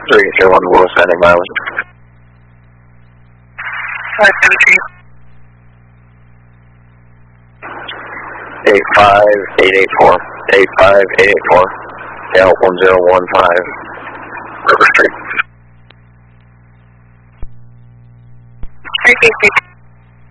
301 Willis, Atlantic mileage. 85884. 85884. Cal 1015. River Street. 350.